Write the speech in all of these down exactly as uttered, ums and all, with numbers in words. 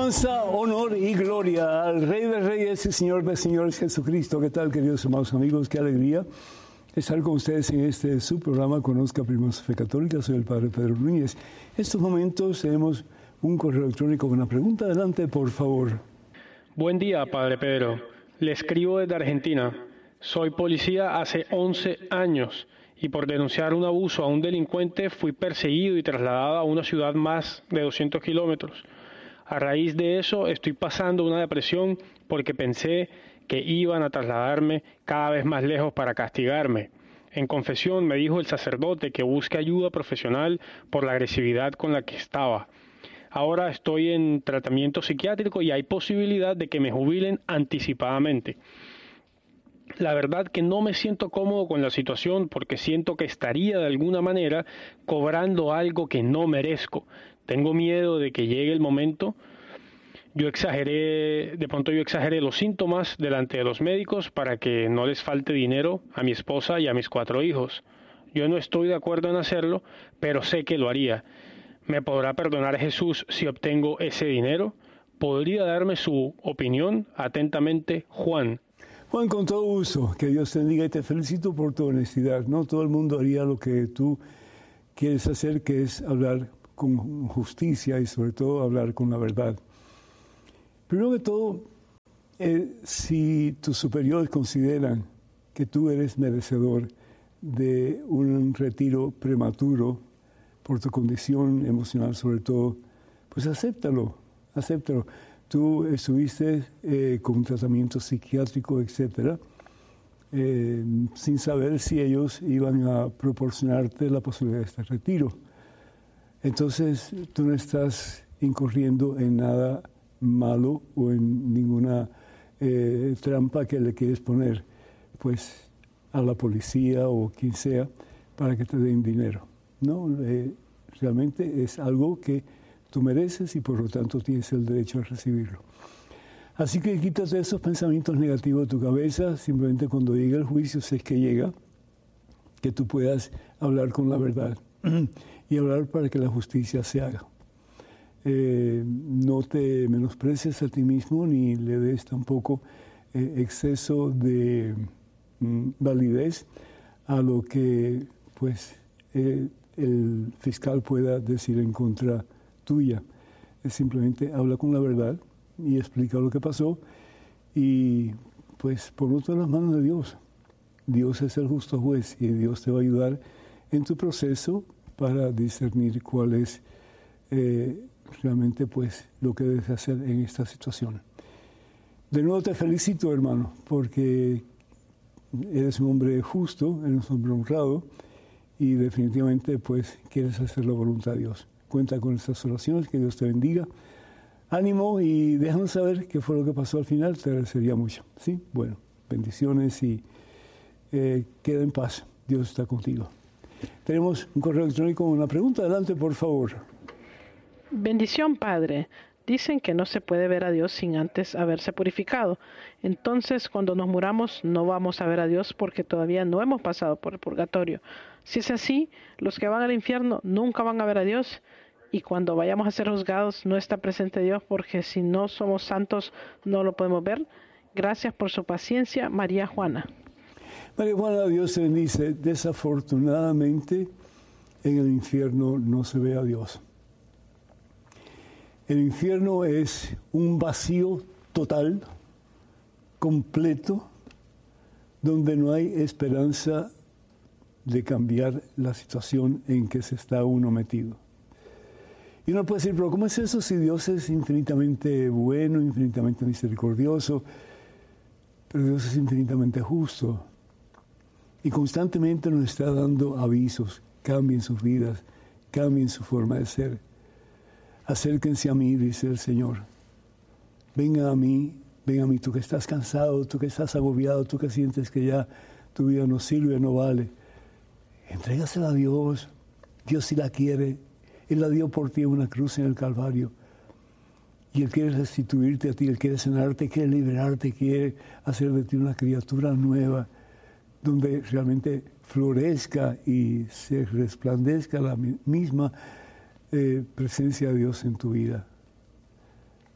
Alabanza, honor y gloria al Rey de Reyes y Señor de Señores Jesucristo. ¿Qué tal, queridos hermanos amigos? Qué alegría estar con ustedes en este su programa Conozca Primero su Fe Católica. Soy el Padre Pedro Núñez. En estos momentos tenemos un correo electrónico con una pregunta. Adelante, por favor. Buen día, Padre Pedro. Le escribo desde Argentina. Soy policía hace once años y por denunciar un abuso a un delincuente fui perseguido y trasladado a una ciudad más de doscientos kilómetros. A raíz de eso estoy pasando una depresión porque pensé que iban a trasladarme cada vez más lejos para castigarme. En confesión me dijo el sacerdote que busque ayuda profesional por la agresividad con la que estaba. Ahora estoy en tratamiento psiquiátrico y hay posibilidad de que me jubilen anticipadamente. La verdad que no me siento cómodo con la situación porque siento que estaría de alguna manera cobrando algo que no merezco. Tengo miedo de que llegue el momento. Yo exageré, de pronto yo exageré los síntomas delante de los médicos para que no les falte dinero a mi esposa y a mis cuatro hijos. Yo no estoy de acuerdo en hacerlo, pero sé que lo haría. ¿Me podrá perdonar Jesús si obtengo ese dinero? ¿Podría darme su opinión? Atentamente, Juan. Juan, con todo gusto, que Dios te bendiga y te felicito por tu honestidad. No todo el mundo haría lo que tú quieres hacer, que es hablar con justicia y sobre todo hablar con la verdad. Primero que todo, eh, si tus superiores consideran que tú eres merecedor de un retiro prematuro por tu condición emocional sobre todo, pues acéptalo, acéptalo. Tú estuviste eh, con un tratamiento psiquiátrico, etcétera, eh, sin saber si ellos iban a proporcionarte la posibilidad de este retiro. Entonces, tú no estás incurriendo en nada malo o en ninguna eh, trampa que le quieres poner, pues, a la policía o quien sea para que te den dinero. No, eh, realmente es algo que tú mereces y por lo tanto tienes el derecho a recibirlo. Así que quítate esos pensamientos negativos de tu cabeza, simplemente cuando llegue el juicio, si es que llega, que tú puedas hablar con la verdad y hablar para que la justicia se haga. Eh, no te menosprecies a ti mismo ni le des tampoco eh, exceso de mm, validez a lo que pues eh, el fiscal pueda decir en contra tuya. Es simplemente habla con la verdad y explica lo que pasó y pues ponlo en las manos de Dios. Dios es el justo juez y Dios te va a ayudar en tu proceso para discernir cuál es eh, realmente pues lo que debes hacer en esta situación. De nuevo te felicito, hermano, porque eres un hombre justo, eres un hombre honrado y definitivamente pues quieres hacer la voluntad de Dios. Cuenta con estas oraciones, que Dios te bendiga. Ánimo y déjanos saber qué fue lo que pasó al final, te agradecería mucho. ¿Sí? Bueno, bendiciones y eh, queda en paz. Dios está contigo. Tenemos un correo electrónico con una pregunta. Adelante, por favor. Bendición, Padre. Dicen que no se puede ver a Dios sin antes haberse purificado. Entonces, cuando nos muramos, no vamos a ver a Dios porque todavía no hemos pasado por el purgatorio. Si es así, los que van al infierno nunca van a ver a Dios. Y cuando vayamos a ser juzgados, no está presente Dios porque si no somos santos, no lo podemos ver. Gracias por su paciencia, María Juana. María Juana, Dios te bendice. Desafortunadamente, en el infierno no se ve a Dios. El infierno es un vacío total, completo, donde no hay esperanza de cambiar la situación en que se está uno metido. Y uno puede decir, pero ¿cómo es eso si Dios es infinitamente bueno, infinitamente misericordioso? Pero Dios es infinitamente justo. Y constantemente nos está dando avisos, cambien sus vidas, cambien su forma de ser. Acérquense a mí, dice el Señor. Venga a mí, venga a mí, tú que estás cansado, tú que estás agobiado, tú que sientes que ya tu vida no sirve, no vale. Entrégasela a Dios. Dios sí la quiere. Él la dio por ti en una cruz en el Calvario. Y Él quiere restituirte a ti, Él quiere sanarte, quiere liberarte, quiere hacer de ti una criatura nueva, donde realmente florezca y se resplandezca la misma Eh, presencia de Dios en tu vida.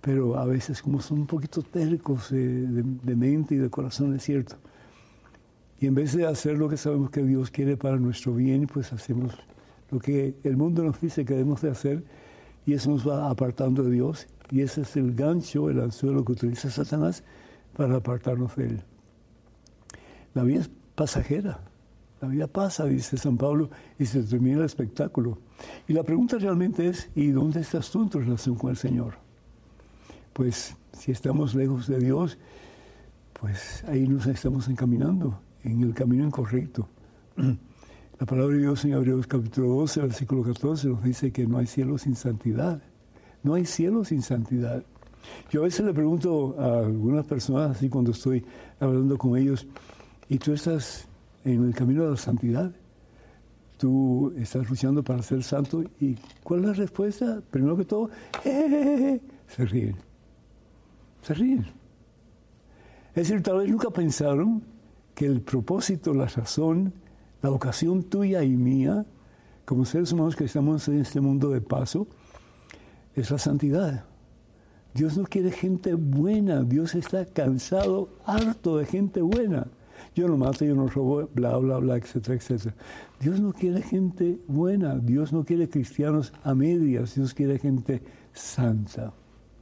pero a veces como son un poquito tercos de, de, de mente y de corazón, es cierto. Y en vez de hacer lo que sabemos que Dios quiere para nuestro bien, pues hacemos lo que el mundo nos dice que debemos de hacer, y eso nos va apartando de Dios, y ese es el gancho, el anzuelo que utiliza Satanás para apartarnos de Él. La vida es pasajera, la vida pasa, dice San Pablo, y se termina el espectáculo. Y la pregunta realmente es, ¿y dónde estás tú en tu relación con el Señor? Pues si estamos lejos de Dios, pues ahí nos estamos encaminando en el camino incorrecto. La palabra de Dios en Hebreos capítulo doce, versículo catorce, nos dice que no hay cielo sin santidad. No hay cielo sin santidad. Yo a veces le pregunto a algunas personas, así cuando estoy hablando con ellos, ¿y tú estás en el camino de la santidad? ¿Tú estás luchando para ser santo? ¿Y cuál es la respuesta? Primero que todo, ¡eh! Se ríen. Se ríen. Es decir, tal vez nunca pensaron que el propósito, la razón, la vocación tuya y mía, como seres humanos que estamos en este mundo de paso, es la santidad. Dios no quiere gente buena, Dios está cansado, harto de gente buena. Yo no mato, yo no robo, bla, bla, bla, etcétera, etcétera. Dios no quiere gente buena, Dios no quiere cristianos a medias, Dios quiere gente santa.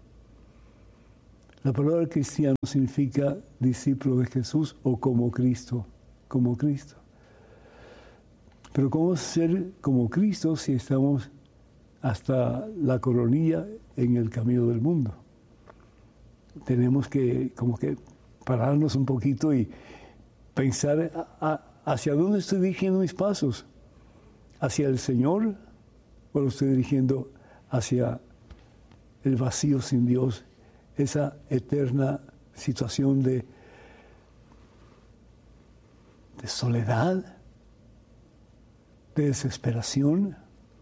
La palabra cristiano significa discípulo de Jesús o como Cristo, como Cristo. Pero ¿cómo ser como Cristo si estamos hasta la coronilla en el camino del mundo? Tenemos que como que pararnos un poquito y pensar a, a, hacia dónde estoy dirigiendo mis pasos. ¿Hacia el Señor o lo estoy dirigiendo hacia el vacío sin Dios? Esa eterna situación de, de soledad, de desesperación,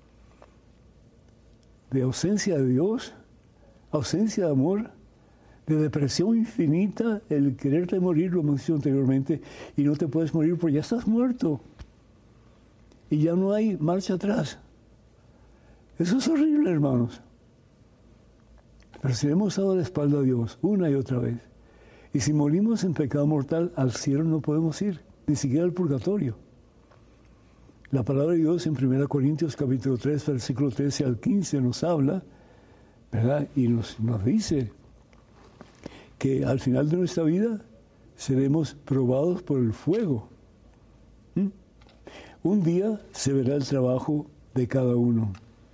de ausencia de Dios, ausencia de amor, de depresión infinita, el quererte morir, lo mencioné anteriormente, y no te puedes morir porque ya estás muerto. Y ya no hay marcha atrás. Eso es horrible, hermanos. Pero si le hemos dado la espalda a Dios una y otra vez, y si morimos en pecado mortal, al cielo no podemos ir, ni siquiera al purgatorio. La palabra de Dios en primera Corintios capítulo tres, versículo trece al quince nos habla, ¿verdad? Y nos, nos dice que al final de nuestra vida seremos probados por el fuego. ¿Mm? Un día se verá el trabajo de cada uno.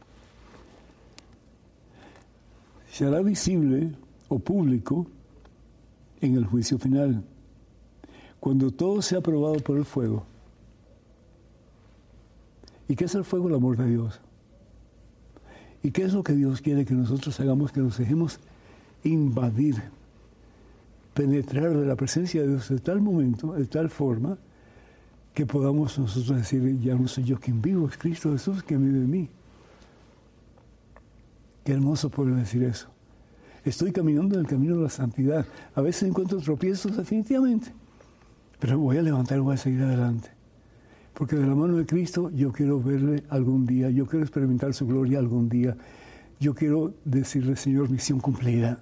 Se hará visible o público en el juicio final, cuando todo sea probado por el fuego. ¿Y qué es el fuego? El amor de Dios. ¿Y qué es lo que Dios quiere que nosotros hagamos? Que nos dejemos invadir, penetrar de la presencia de Dios de tal momento, de tal forma, que podamos nosotros decir, ya no soy yo quien vivo, es Cristo Jesús quien vive en mí. Qué hermoso poder decir eso. Estoy caminando en el camino de la santidad. A veces encuentro tropiezos definitivamente, pero voy a levantar y voy a seguir adelante. Porque de la mano de Cristo yo quiero verle algún día, yo quiero experimentar su gloria algún día. Yo quiero decirle, Señor, misión cumplida.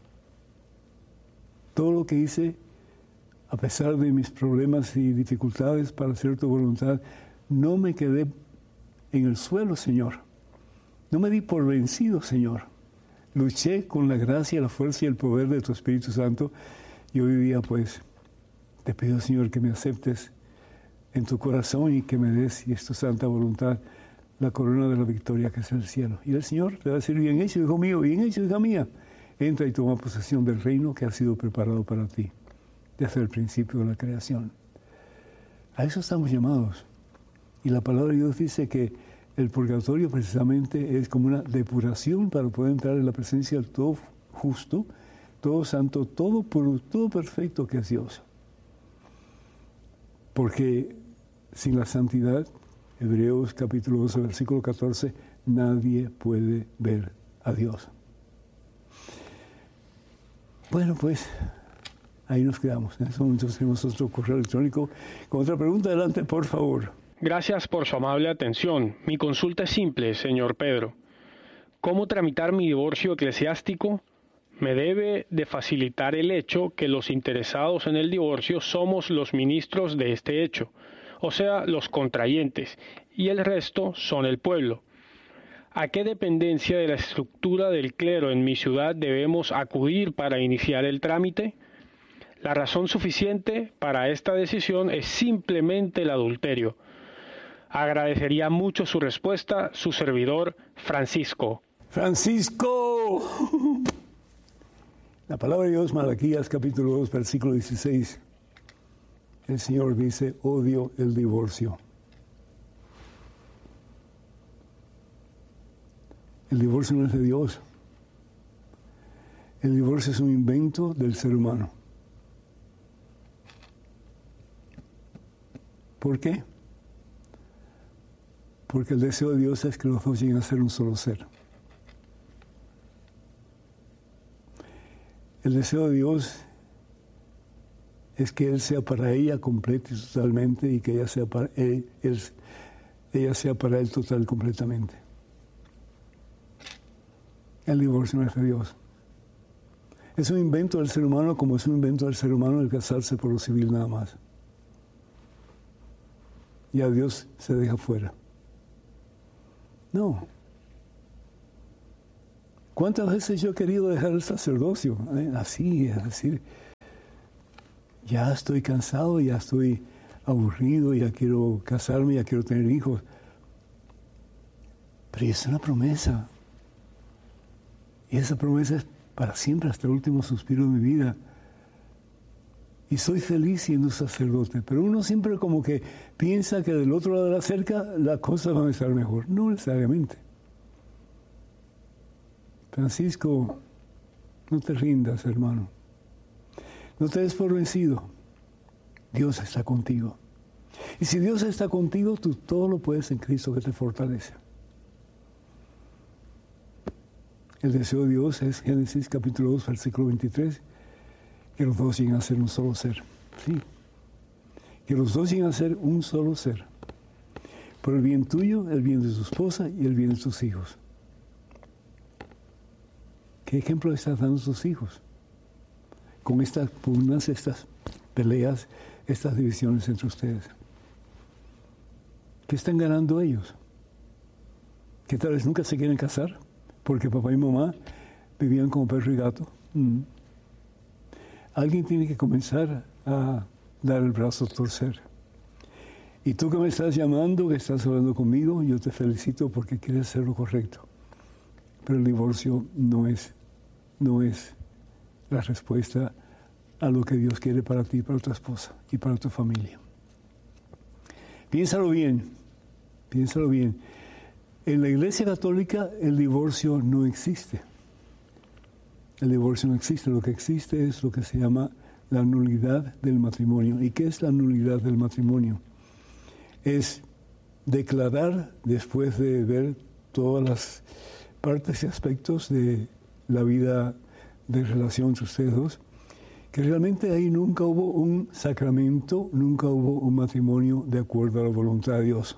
Todo lo que hice, a pesar de mis problemas y dificultades para hacer tu voluntad, no me quedé en el suelo, Señor. No me di por vencido, Señor. Luché con la gracia, la fuerza y el poder de tu Espíritu Santo. Y hoy día, pues, te pido, Señor, que me aceptes en tu corazón y que me des, y es tu santa voluntad, la corona de la victoria que es el cielo. Y el Señor te va a decir, bien hecho, hijo mío, bien hecho, hija mía. Entra y toma posesión del reino que ha sido preparado para ti desde el principio de la creación. A eso estamos llamados. Y la palabra de Dios dice que el purgatorio precisamente es como una depuración para poder entrar en la presencia del todo justo, todo santo, todo puro, todo perfecto que es Dios. Porque sin la santidad, Hebreos capítulo doce, versículo catorce, nadie puede ver a Dios. Bueno, pues ahí nos quedamos. En este momento tenemos otro correo electrónico con otra pregunta. Adelante, por favor. Gracias por su amable atención. Mi consulta es simple, señor Pedro. ¿Cómo tramitar mi divorcio eclesiástico? me debe de facilitar el hecho que los interesados en el divorcio somos los ministros de este hecho, o sea, los contrayentes, y el resto son el pueblo. ¿A qué dependencia de la estructura del clero en mi ciudad debemos acudir para iniciar el trámite? La razón suficiente para esta decisión es simplemente el adulterio. Agradecería mucho su respuesta, su servidor, Francisco. ¡Francisco! La palabra de Dios, Malaquías, capítulo dos, versículo dieciséis. El Señor dice, odio el divorcio. El divorcio no es de Dios. El divorcio es un invento del ser humano. ¿Por qué? Porque el deseo de Dios es que los dos lleguen a ser un solo ser. El deseo de Dios es que Él sea para ella completa y totalmente y que ella sea para él, él, ella sea para Él total y completamente. El divorcio no es de Dios. Es un invento del ser humano como es un invento del ser humano el casarse por lo civil nada más. Y a Dios se deja fuera. No. ¿Cuántas veces yo he querido dejar el sacerdocio? ¿Eh? Así, es decir, ya estoy cansado, ya estoy aburrido, ya quiero casarme, ya quiero tener hijos. Pero es una promesa. Y esa promesa es para siempre, hasta el último suspiro de mi vida. Y soy feliz siendo sacerdote, pero uno siempre como que piensa que del otro lado de la cerca las cosas van a estar mejor. No necesariamente. Francisco, no te rindas, hermano. No te des por vencido. Dios está contigo. Y si Dios está contigo, tú todo lo puedes en Cristo que te fortalece. El deseo de Dios es Génesis capítulo dos, versículo veintitrés. Que los dos lleguen a ser un solo ser. Sí. Que los dos lleguen a ser un solo ser. Por el bien tuyo, el bien de tu esposa y el bien de tus hijos. ¿Qué ejemplo estás dando a tus hijos? Con estas pugnas, estas peleas, estas divisiones entre ustedes. ¿Qué están ganando ellos? ¿Que tal vez nunca se quieren casar? Porque papá y mamá vivían como perro y gato. Mm. Alguien tiene que comenzar a dar el brazo a torcer. Y tú que me estás llamando, que estás hablando conmigo, yo te felicito porque quieres hacer lo correcto. Pero el divorcio no es, no es la respuesta a lo que Dios quiere para ti, para tu esposa y para tu familia. Piénsalo bien, piénsalo bien. En la Iglesia Católica el divorcio no existe. El divorcio no existe, lo que existe es lo que se llama la nulidad del matrimonio. ¿Y qué es la nulidad del matrimonio? Es declarar, después de ver todas las partes y aspectos de la vida de relación entre ustedes dos, que realmente ahí nunca hubo un sacramento, nunca hubo un matrimonio de acuerdo a la voluntad de Dios.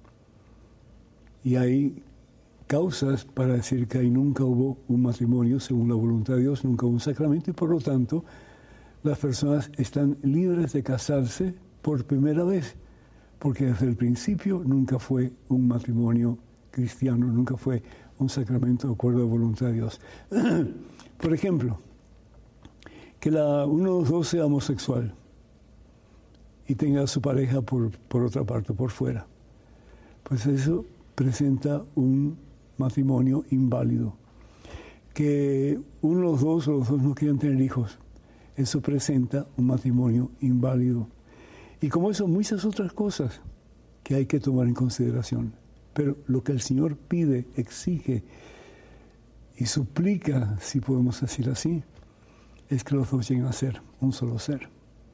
Y hay causas para decir que ahí nunca hubo un matrimonio según la voluntad de Dios, nunca hubo un sacramento y por lo tanto las personas están libres de casarse por primera vez, porque desde el principio nunca fue un matrimonio cristiano, nunca fue un sacramento de acuerdo a la voluntad de Dios. Por ejemplo, que la, uno de los dos sea homosexual y tenga a su pareja por, por otra parte, por fuera. Pues eso presenta un matrimonio inválido. Que uno de los dos o los dos no quieran tener hijos, eso presenta un matrimonio inválido. Y como eso, muchas otras cosas que hay que tomar en consideración. Pero lo que el Señor pide, exige y suplica, si podemos decir así, es que los dos lleguen a ser un solo ser.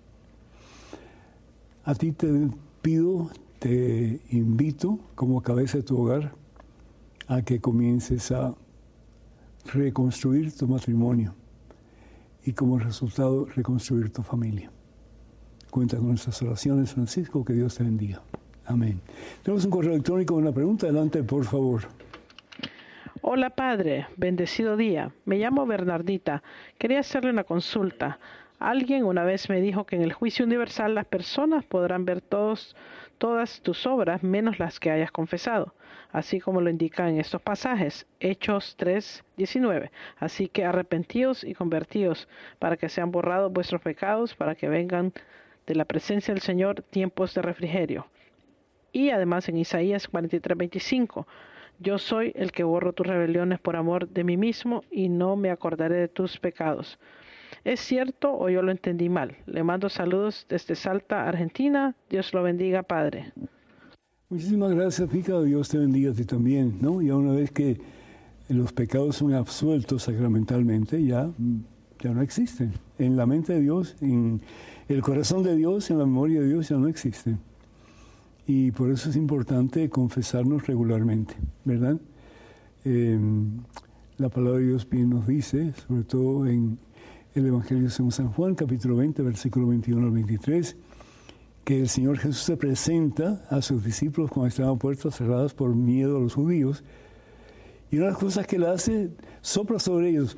A ti te pido, te invito como cabeza de tu hogar a que comiences a reconstruir tu matrimonio y como resultado reconstruir tu familia. Cuenta con nuestras oraciones, Francisco, que Dios te bendiga. Amén. Tenemos un correo electrónico con una pregunta. Adelante, por favor. Hola padre, bendecido día. Me llamo Bernardita. Quería hacerle una consulta. Alguien una vez me dijo que en el juicio universal las personas podrán ver todos, todas tus obras menos las que hayas confesado, así como lo indica en estos pasajes, Hechos tres diecinueve. Así que arrepentíos y convertíos, para que sean borrados vuestros pecados, para que vengan de la presencia del Señor tiempos de refrigerio. Y además en Isaías cuarenta y tres veinticinco, yo soy el que borro tus rebeliones por amor de mí mismo y no me acordaré de tus pecados. ¿Es cierto o yo lo entendí mal? Le mando saludos desde Salta, Argentina. Dios lo bendiga, Padre. Muchísimas gracias, Pica. Dios te bendiga a ti también, ¿no? Ya una vez que los pecados son absueltos sacramentalmente, ya, ya no existen. En la mente de Dios, en el corazón de Dios, en la memoria de Dios ya no existen. Y por eso es importante confesarnos regularmente, ¿verdad? Eh, la palabra de Dios bien nos dice, sobre todo en el Evangelio según San Juan, capítulo veinte, versículo veintiuno al veintitrés, que el Señor Jesús se presenta a sus discípulos cuando estaban puertas cerradas por miedo a los judíos. Y una de las cosas que Él hace, sopla sobre ellos,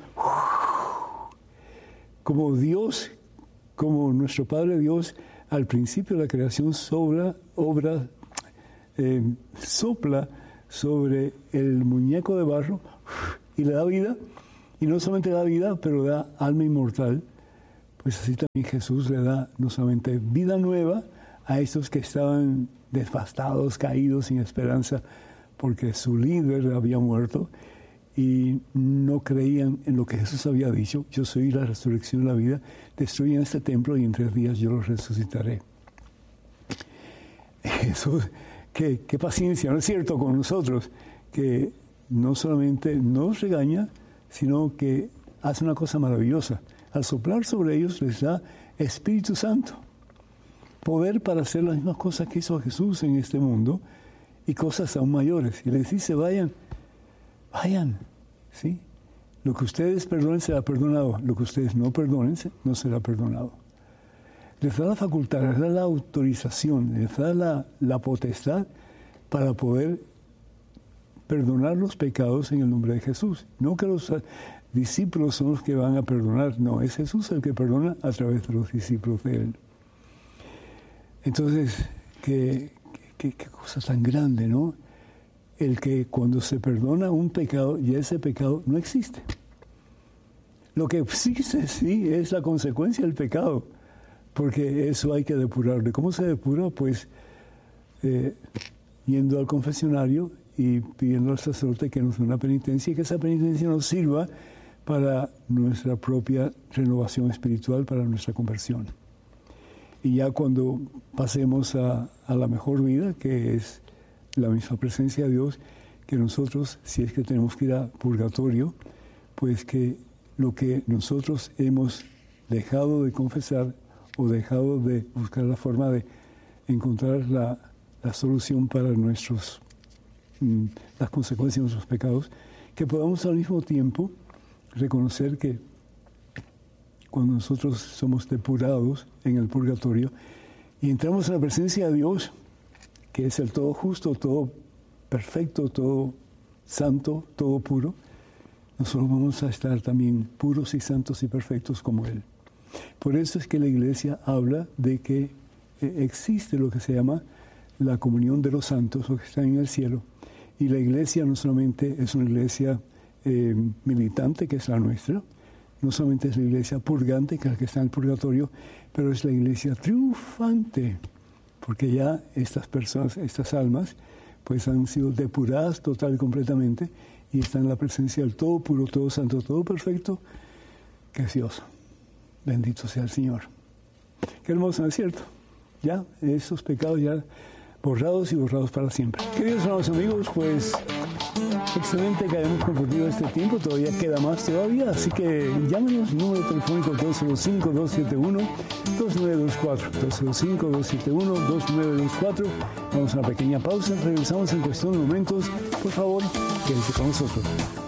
como Dios, como nuestro Padre Dios, al principio de la creación sobra, obra, eh, sopla sobre el muñeco de barro y le da vida. Y no solamente da vida, pero da alma inmortal. Pues así también Jesús le da no solamente vida nueva a estos que estaban devastados, caídos, sin esperanza, porque su líder había muerto y no creían en lo que Jesús había dicho. Yo soy la resurrección y la vida. Destruyan este templo y en tres días yo lo resucitaré. Jesús, qué, qué paciencia, ¿no es cierto?, con nosotros, que no solamente nos regaña, sino que hace una cosa maravillosa. Al soplar sobre ellos les da Espíritu Santo, poder para hacer las mismas cosas que hizo Jesús en este mundo y cosas aún mayores. Y les dice, vayan, vayan, ¿sí? Lo que ustedes perdonen será perdonado, lo que ustedes no perdonen no será perdonado. Les da la facultad, les da la autorización, les da la, la potestad para poder perdonar los pecados en el nombre de Jesús. No que los discípulos son los que van a perdonar, no, es Jesús el que perdona a través de los discípulos de Él. Entonces, qué, qué, qué cosa tan grande, ¿no? El que cuando se perdona un pecado, ya ese pecado no existe. Lo que existe, sí, es la consecuencia del pecado, porque eso hay que depurarlo. ¿Cómo se depura? Pues eh, yendo al confesionario y pidiendo al sacerdote que nos dé una penitencia y que esa penitencia nos sirva para nuestra propia renovación espiritual, para nuestra conversión. Y ya cuando pasemos a, a la mejor vida, que es la misma presencia de Dios, que nosotros, si es que tenemos que ir a purgatorio, pues que lo que nosotros hemos dejado de confesar o dejado de buscar la forma de encontrar la, la solución para nuestros las consecuencias de nuestros pecados, que podamos al mismo tiempo reconocer que cuando nosotros somos depurados en el purgatorio y entramos en la presencia de Dios, que es el todo justo, todo perfecto, todo santo, todo puro, nosotros vamos a estar también puros y santos y perfectos como Él. Por eso es que la Iglesia habla de que existe lo que se llama la comunión de los santos, los que están en el cielo. Y la Iglesia no solamente es una Iglesia eh, militante, que es la nuestra, no solamente es la Iglesia purgante, que es la que está en el purgatorio, pero es la Iglesia triunfante, porque ya estas personas, estas almas, pues han sido depuradas total y completamente y están en la presencia del todo puro, todo santo, todo perfecto, que es Dios. Bendito sea el Señor. Qué hermoso, ¿no es cierto? Ya, esos pecados ya borrados y borrados para siempre. Queridos hermanos amigos, pues excelente que hayamos compartido este tiempo, todavía queda más todavía, así que llámenos, número telefónico dos cero cinco, dos siete uno, dos nueve dos cuatro, dos cero cinco, dos siete uno, dos nueve dos cuatro. Vamos a una pequeña pausa, regresamos en cuestión de momentos, por favor, quédense con nosotros.